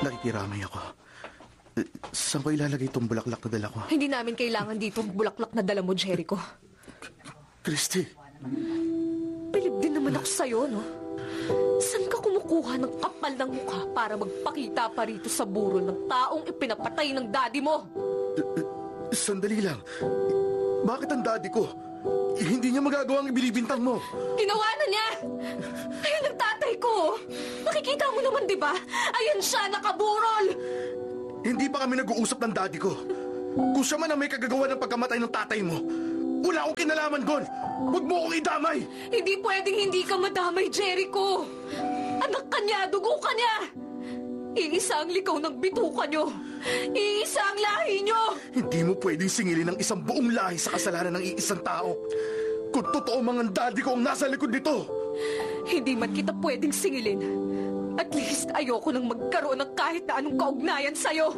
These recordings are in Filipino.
Nakikiramay ako. Saan ko ilalagay itong bulaklak na dala ko? Hindi namin kailangan dito ang bulaklak na dala mo, Jericho. Christy! Bilib din naman ako sa'yo, no? Saan ka kumukuha ng kapal ng mukha para magpakita pa rito sa burol ng taong ipinapatay ng daddy mo? Sandali lang. Bakit ang daddy ko? Hindi niya magagawa ang ibilibintang mo. Ginawa na niya! Ayun ang tatay ko! Nakikita mo naman, di ba? Ayun siya, nakaburol! Hindi pa kami nag-uusap ng daddy ko. Kung siya man ang may kagagawa ng pagkamatay ng tatay mo, wala akong kinalaman, Gon! Huwag mo akong idamay! Hindi pwedeng hindi ka madamay, Jericho! Anak ka niya, dugo ka niya! Iisa ang likaw ng bituka niyo! Iisa ang lahi niyo! Hindi mo pwedeng singilin ang isang buong lahi sa kasalanan ng iisang tao. Kung totoo mang ang daddy ko ang nasa likod nito! Hindi man kita pwedeng singilin. At least ayoko nang magkaroon ng kahit na anong kaugnayan sa'yo.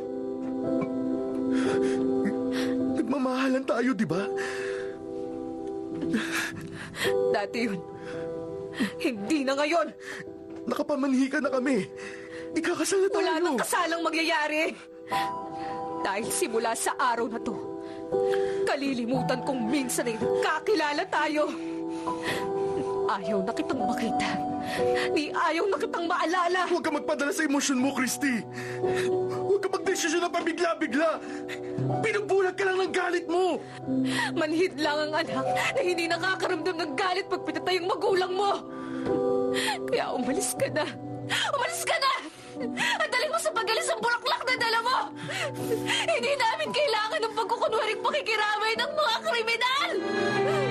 Nagmamahalan tayo, di ba? Dati yun. Hindi na ngayon. Nakapamanhikan na kami. Ikakasal na tayo. Wala nang kasalang magyayari. Dahil simula sa araw na to, kalilimutan kong minsan ay nagkakilala tayo. Ayaw na kitang makita. Ni ayaw na kitang maalala. Huwag ka magpadala sa emosyon mo, Christy. Huwag ka magdesisyon na pabigla-bigla. Pinubulag ka lang ng galit mo. Manhid lang ang anak na hindi nakakaramdam ng galit pag pinatay ang magulang mo. Kaya umalis ka na. Umalis ka na! At dali mo sa pagalis ang bulaklak na dala mo! Hindi namin kailangan ng pagkukunwaring pakikiramay ng mga kriminal!